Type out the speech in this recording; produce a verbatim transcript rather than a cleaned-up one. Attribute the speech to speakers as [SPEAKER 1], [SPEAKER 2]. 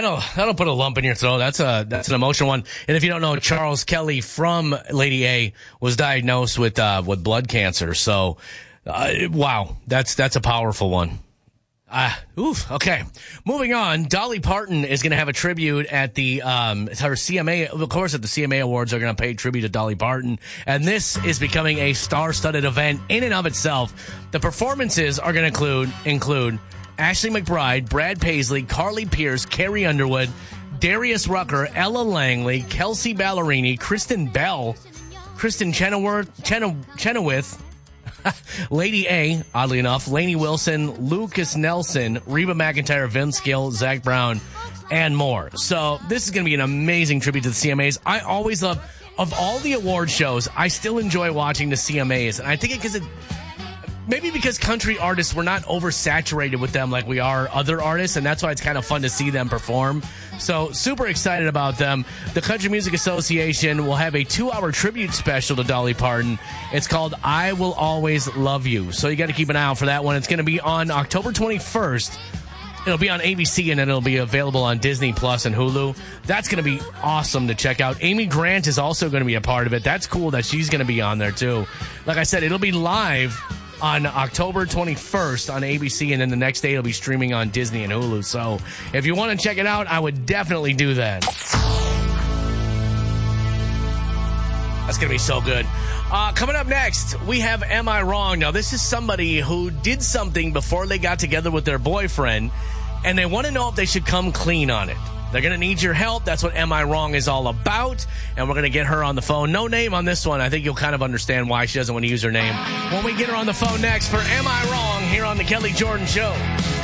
[SPEAKER 1] that'll that'll put a lump in your throat. That's a that's an emotional one. And if you don't know, Charles Kelly from Lady A was diagnosed with uh, with blood cancer. So, uh, wow, that's that's a powerful one. Ah, uh, oof. Okay, moving on. Dolly Parton is going to have a tribute at the um her C M A. Of course, at the C M A Awards, they're going to pay tribute to Dolly Parton, and this is becoming a star-studded event in and of itself. The performances are going to include include Ashley McBryde, Brad Paisley, Carly Pearce, Carrie Underwood, Darius Rucker, Ella Langley, Kelsey Ballerini, Kristen Bell, Kristen Chenoweth, Chen- Chenoweth. Lady A, oddly enough, Lainey Wilson, Lucas Nelson, Reba McEntire, Vince Gill, Zach Brown, and more. So this is going to be an amazing tribute to the C M As. I always love, of all the award shows, I still enjoy watching the C M As. And I think it because it, maybe because country artists, we're not oversaturated with them like we are other artists, and that's why it's kind of fun to see them perform. So super excited about them. The Country Music Association will have a two-hour tribute special to Dolly Parton. It's called I Will Always Love You. So you got to keep an eye out for that one. It's going to be on October twenty-first. It'll be on A B C, and then it'll be available on Disney Plus and Hulu. That's going to be awesome to check out. Amy Grant is also going to be a part of it. That's cool that she's going to be on there, too. Like I said, it'll be live on October twenty-first on A B C, and then the next day it'll be streaming on Disney and Hulu. So if you want to check it out, I would definitely do that. That's going to be so good. Uh, coming up next, we have Am I Wrong? Now, this is somebody who did something before they got together with their boyfriend, and they want to know if they should come clean on it. They're going to need your help. That's what Am I Wrong is all about. And we're going to get her on the phone. No name on this one. I think you'll kind of understand why she doesn't want to use her name when we get her on the phone next for Am I Wrong here on The Kelly Jordan Show.